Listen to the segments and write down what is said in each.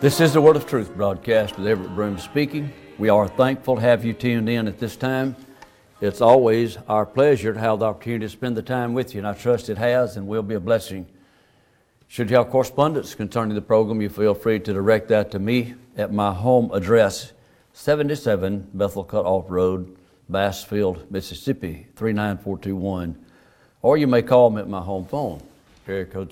This is the Word of Truth broadcast with Everett Broom speaking. We are thankful to have you tuned in at this time. It's always our pleasure to have the opportunity to spend the time with you, and I trust it has and will be a blessing. Should you have correspondence concerning the program, you feel free to direct that to me at my home address, 77 Bethel Cutoff Road, Bassfield, Mississippi, 39421. Or you may call me at my home phone, area code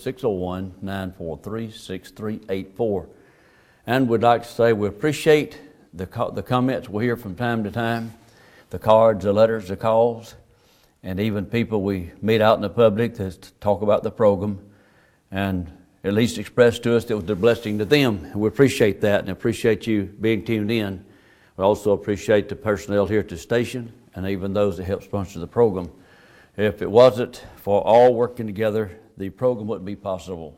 601-943-6384. And we'd like to say we appreciate the comments we hear from time to time, the cards, the letters, the calls, and even people we meet out in the public to talk about the program and at least express to us that it was a blessing to them. And we appreciate that and appreciate you being tuned in. We also appreciate the personnel here at the station and even those that help sponsor the program. If it wasn't for all working together, the program wouldn't be possible.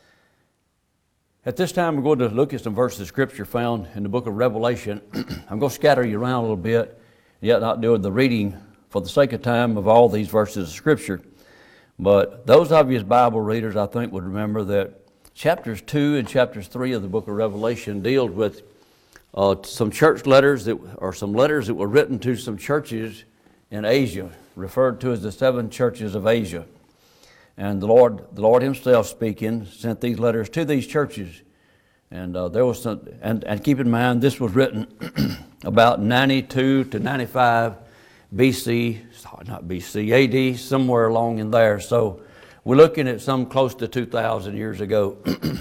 At this time, we're going to look at some verses of Scripture found in the book of Revelation. I'm going to scatter you around a little bit, yet not doing the reading for the sake of time of all these verses of Scripture. But those of you as Bible readers, I think, would remember that chapters 2 and chapters 3 of the book of Revelation deal with some church letters some letters that were written to some churches in Asia, referred to as the 7 churches of Asia. And the Lord Himself speaking sent these letters to these churches. And there was some, and keep in mind this was written about 92 to 95 AD, somewhere along in there. So we're looking at some close to 2,000 years ago.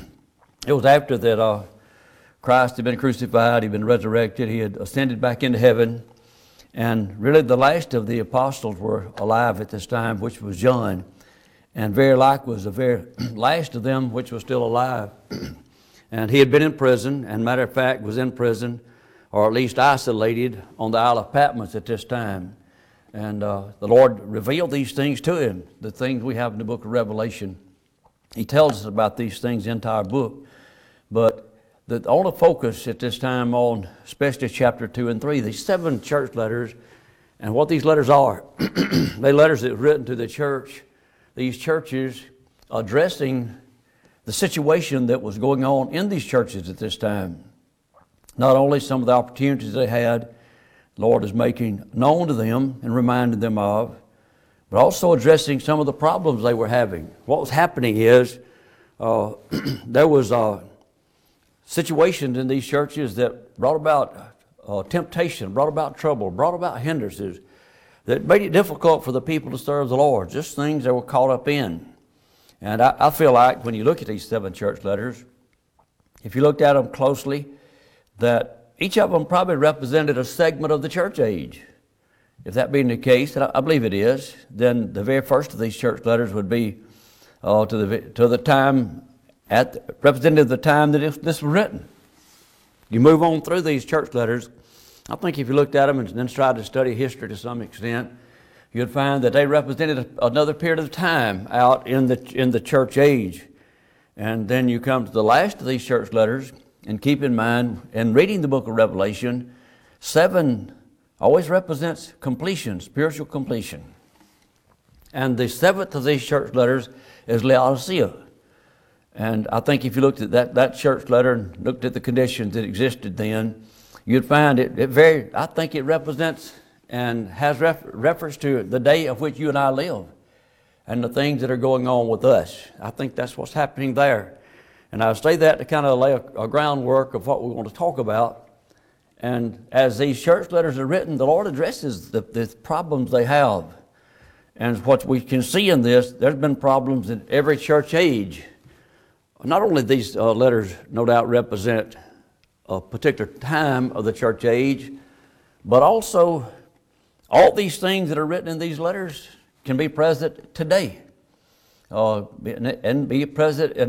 It was after that Christ had been crucified, He'd been resurrected, He had ascended back into heaven. And really the last of the apostles were alive at this time, which was John. And very like was the very last of them which was still alive. And he had been in prison, and matter of fact was in prison, or at least isolated on the Isle of Patmos at this time. And the Lord revealed these things to him, the things we have in the book of Revelation. He tells us about these things in the entire book. But the only focus at this time on, especially chapter 2 and 3, these 7 church letters, and what these letters are. They're letters that were written to the church, these churches addressing the situation that was going on in these churches at this time. Not only some of the opportunities they had, the Lord is making known to them and reminding them of, but also addressing some of the problems they were having. What was happening is there was situations in these churches that brought about temptation, brought about trouble, brought about hindrances, that made it difficult for the people to serve the Lord, just things they were caught up in. And I feel like when you look at these 7 church letters, if you looked at them closely, that each of them probably represented a segment of the church age. If that being the case, and I believe it is, then the very first of these church letters would be to the time, representative of the time that this was written. You move on through these church letters, I think if you looked at them and then tried to study history to some extent, you'd find that they represented another period of time out in the church age. And then you come to the last of these church letters, and keep in mind, in reading the book of Revelation, 7 always represents completion, spiritual completion. And the 7th of these church letters is Laodicea. And I think if you looked at that church letter and looked at the conditions that existed then, you'd find I think it represents and has reference to the day of which you and I live and the things that are going on with us. I think that's what's happening there. And I say that to kind of lay a groundwork of what we want to talk about. And as these church letters are written, the Lord addresses the problems they have. And what we can see in this, there's been problems in every church age. Not only these letters no doubt represent a particular time of the church age, but also all these things that are written in these letters can be present today and be present